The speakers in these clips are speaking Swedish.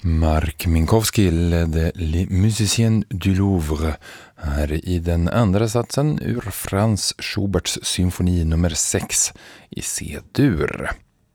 Mark Minkowski ledde Les Musiciens du Louvre här i den andra satsen ur Franz Schuberts symfoni nummer 6 i C-dur.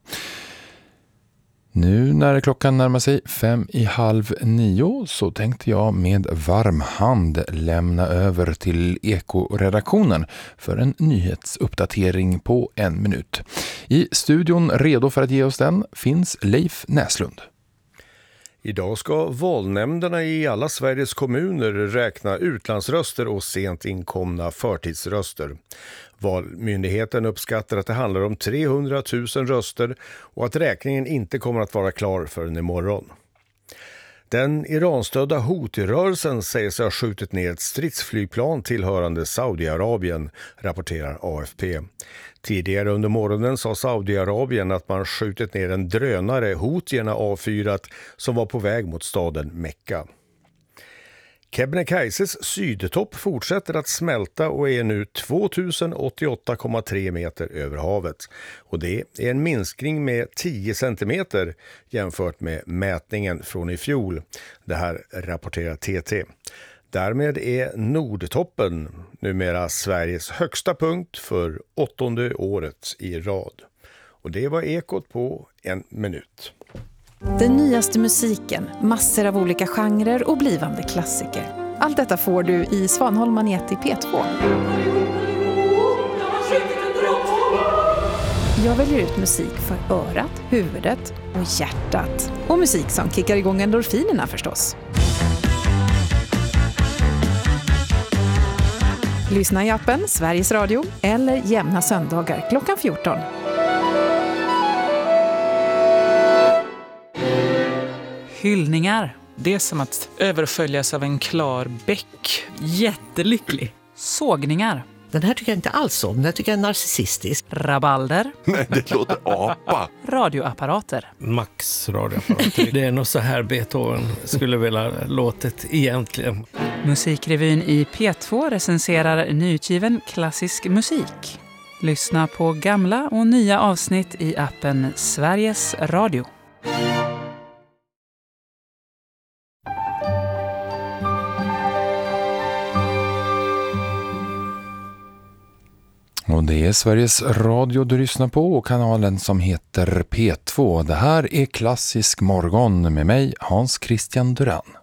Nu när klockan närmar sig 8:55 så tänkte jag med varm hand lämna över till Eko-redaktionen för en nyhetsuppdatering på 1 minut. I studion redo för att ge oss den finns Leif Näslund. Idag ska valnämnderna i alla Sveriges kommuner räkna utlandsröster och sent inkomna förtidsröster. Valmyndigheten uppskattar att det handlar om 300 000 röster och att räkningen inte kommer att vara klar förrän imorgon. Den Iranstödda Houthi-rörelsen säger sig ha skjutit ner ett stridsflygplan tillhörande Saudiarabien, rapporterar AFP. Tidigare under morgonen sa Saudiarabien att man skjutit ner en drönare Houthierna avfyrat som var på väg mot staden Mekka. Kebnekaises sydtopp fortsätter att smälta och är nu 2088,3 meter över havet. Och det är en minskning med 10 centimeter jämfört med mätningen från i fjol. Det här rapporterar TT. Därmed är Nordtoppen numera Sveriges högsta punkt för 8:e året i rad. Och det var Ekot på 1 minut. Den nyaste musiken, massor av olika genrer och blivande klassiker. Allt detta får du i Svanholm Magnet i P2. Jag väljer ut musik för örat, huvudet och hjärtat. Och musik som kickar igång endorfinerna förstås. Lyssna i appen Sveriges Radio eller jämna söndagar klockan 14. Hyllningar. Det är som att överföljas av en klar bäck. Jättelycklig. Sågningar. Den här tycker jag inte alls om. Den här tycker jag är narcissistisk. Rabalder. Nej, det låter apa. Radioapparater. Max radioapparater. Det är nog så här Beethoven skulle vilja låtet egentligen. Musikrevyn i P2 recenserar nyutgiven klassisk musik. Lyssna på gamla och nya avsnitt i appen Sveriges Radio. Och det är Sveriges Radio du lyssnar på och kanalen som heter P2. Det här är Klassisk morgon med mig, Hans Christian Duran.